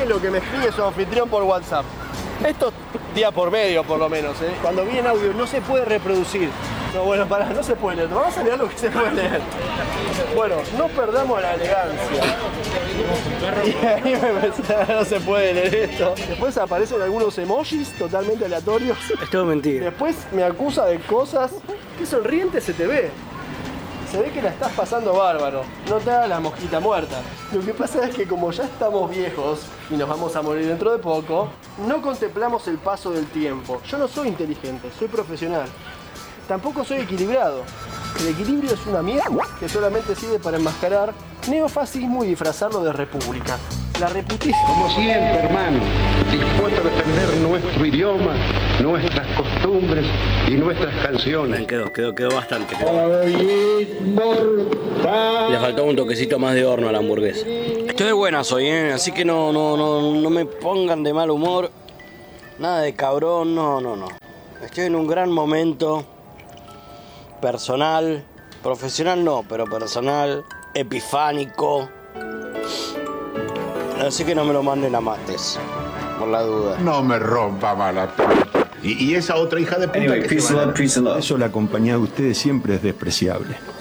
Deje lo que me escribe su anfitrión por WhatsApp. Esto día por medio, por lo menos, ¿eh? Cuando viene audio no se puede reproducir. No, bueno, pará, no se puede leer. Vamos a leer lo que se puede leer. Bueno, no perdamos la elegancia. Y ahí me pensé, no se puede leer esto. Después aparecen algunos emojis totalmente aleatorios. Es todo mentira. Después me acusa de cosas. Qué sonriente se te ve. Se ve que la estás pasando bárbaro. No te hagas la mosquita muerta. Lo que pasa es que como ya estamos viejos y nos vamos a morir dentro de poco, no contemplamos el paso del tiempo. Yo no soy inteligente, soy profesional. Tampoco soy equilibrado. El equilibrio es una mierda que solamente sirve para enmascarar neofascismo y disfrazarlo de república. La reputición. Como siempre, hermano, dispuesto a defender nuestro idioma, nuestras costumbres y nuestras canciones. Quedó bastante. Le faltó un toquecito más de horno a la hamburguesa. Estoy de buenas hoy, así que no me pongan de mal humor. Nada de cabrón, no. Estoy en un gran momento. Personal, profesional no, pero personal, epifánico. Así que no me lo manden a mates, por la duda. No me rompa mala pelota. Y esa otra hija de puta. Anyway, peace and love. Eso la compañía de ustedes siempre es despreciable.